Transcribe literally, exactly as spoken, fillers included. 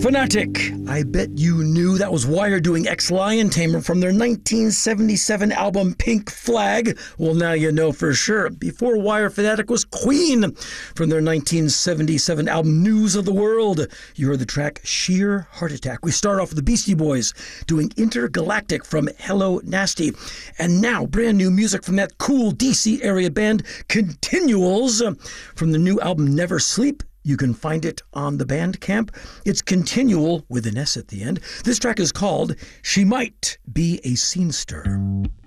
Fanatic, I bet you knew that was Wire doing Ex-Lion Tamer from their nineteen seventy-seven album Pink Flag. Well, now you know for sure. Before Wire, Fanatic was Queen from their nineteen seventy-seven album News of the World. You heard the track Sheer Heart Attack. We start off with the Beastie Boys doing Intergalactic from Hello Nasty. And now, brand new music from that cool D C area band Continuals from the new album Never Sleep. You can find it on the Bandcamp. It's Continual with an S at the end. This track is called She Might Be a Scenester.